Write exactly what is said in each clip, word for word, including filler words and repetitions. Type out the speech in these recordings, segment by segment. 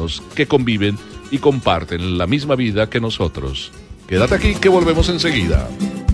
hermanos que conviven y comparten la misma vida que nosotros. Quédate aquí que volvemos enseguida.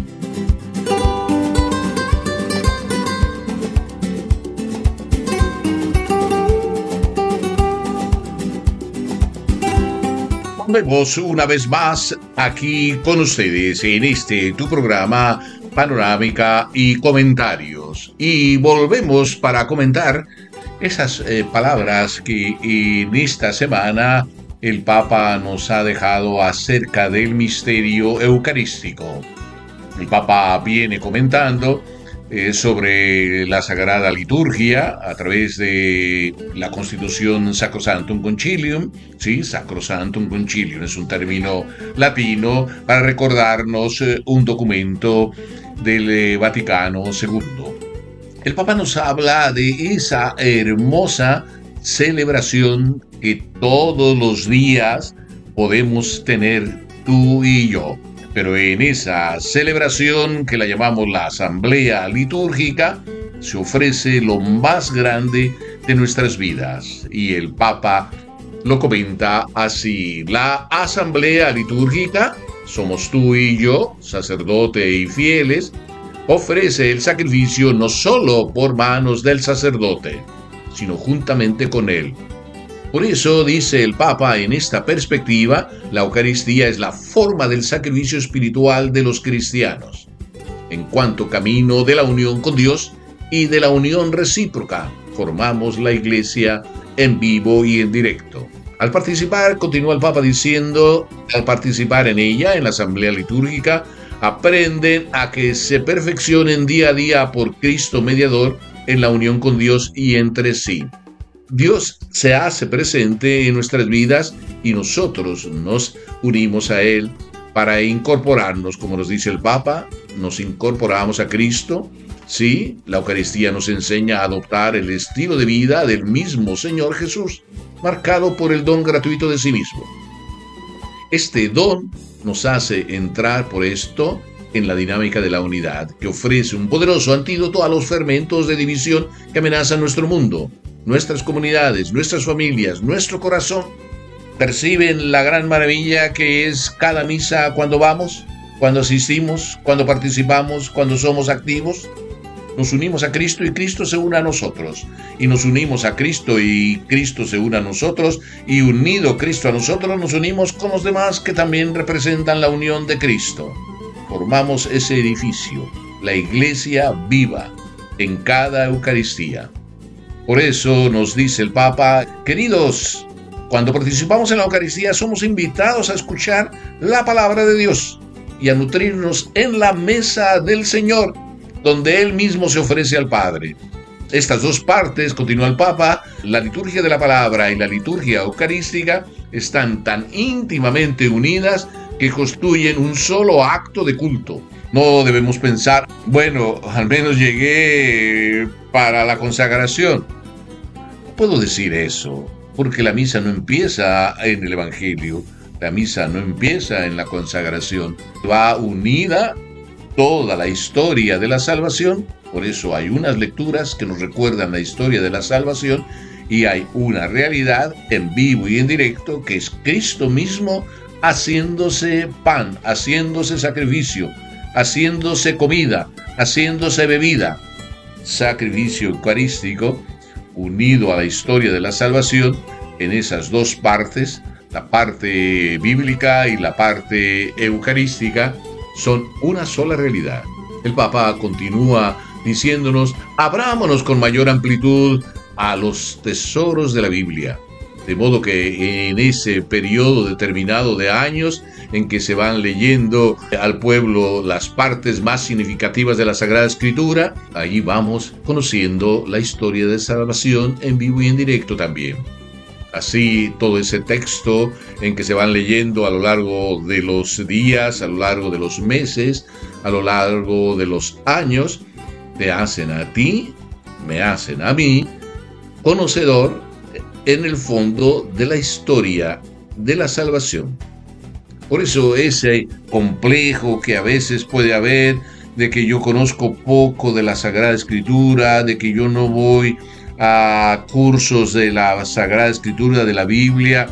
Volvemos una vez más aquí con ustedes en este tu programa Panorámica y Comentarios. Y volvemos para comentar esas eh, palabras que en esta semana el Papa nos ha dejado acerca del misterio eucarístico. El Papa viene comentando eh, sobre la Sagrada Liturgia a través de la Constitución Sacrosanctum Concilium. Sí, Sacrosanctum Concilium es un término latino para recordarnos eh, un documento del eh, Vaticano segundo. El Papa nos habla de esa hermosa celebración que todos los días podemos tener tú y yo. Pero en esa celebración, que la llamamos la Asamblea Litúrgica, se ofrece lo más grande de nuestras vidas. Y el Papa lo comenta así: la Asamblea Litúrgica, somos tú y yo, sacerdote y fieles, ofrece el sacrificio no solo por manos del sacerdote, sino juntamente con él. Por eso, dice el Papa, en esta perspectiva, la Eucaristía es la forma del sacrificio espiritual de los cristianos, en cuanto camino de la unión con Dios y de la unión recíproca. Formamos la Iglesia en vivo y en directo. Al participar, continúa el Papa diciendo, al participar en ella, en la Asamblea Litúrgica, aprenden a que se perfeccionen día a día por Cristo mediador en la unión con Dios y entre sí. Dios se hace presente en nuestras vidas y nosotros nos unimos a Él para incorporarnos, como nos dice el Papa, nos incorporamos a Cristo. Sí, la Eucaristía nos enseña a adoptar el estilo de vida del mismo Señor Jesús, marcado por el don gratuito de sí mismo. Este don nos hace entrar por esto en la dinámica de la unidad, que ofrece un poderoso antídoto a los fermentos de división que amenazan nuestro mundo, nuestras comunidades, nuestras familias, nuestro corazón. ¿Perciben la gran maravilla que es cada misa cuando vamos, cuando asistimos, cuando participamos, cuando somos activos? Nos unimos a Cristo y Cristo se une a nosotros. Y nos unimos a Cristo y Cristo se une a nosotros. Y unido Cristo a nosotros, nos unimos con los demás que también representan la unión de Cristo. Formamos ese edificio, la Iglesia viva, en cada Eucaristía. Por eso nos dice el Papa, queridos, cuando participamos en la Eucaristía somos invitados a escuchar la palabra de Dios y a nutrirnos en la mesa del Señor, donde Él mismo se ofrece al Padre. Estas dos partes, continúa el Papa, la liturgia de la palabra y la liturgia eucarística, están tan íntimamente unidas que constituyen un solo acto de culto. No debemos pensar, bueno, al menos llegué para la consagración. No puedo decir eso, porque la misa no empieza en el Evangelio, la misa no empieza en la consagración, va unida toda la historia de la salvación. Por eso hay unas lecturas que nos recuerdan la historia de la salvación y hay una realidad en vivo y en directo que es Cristo mismo haciéndose pan, haciéndose sacrificio, haciéndose comida, haciéndose bebida. Sacrificio eucarístico unido a la historia de la salvación en esas dos partes, la parte bíblica y la parte eucarística, son una sola realidad. El Papa continúa diciéndonos, abrámonos con mayor amplitud a los tesoros de la Biblia, de modo que en ese periodo determinado de años en que se van leyendo al pueblo las partes más significativas de la Sagrada Escritura, allí vamos conociendo la historia de salvación en vivo y en directo también. Así, todo ese texto en que se van leyendo a lo largo de los días, a lo largo de los meses, a lo largo de los años, te hacen a ti, me hacen a mí, conocedor en el fondo de la historia de la salvación. Por eso ese complejo que a veces puede haber de que yo conozco poco de la Sagrada Escritura, de que yo no voy a cursos de la Sagrada Escritura, de la Biblia,